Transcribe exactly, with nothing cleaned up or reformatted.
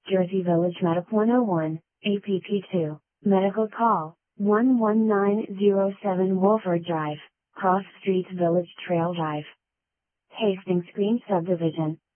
Jersey Village Medic one oh one, A P P two, Medical Call, one one nine zero seven Wolford Drive, Cross Street Village Trail Drive. Hastings Green Subdivision,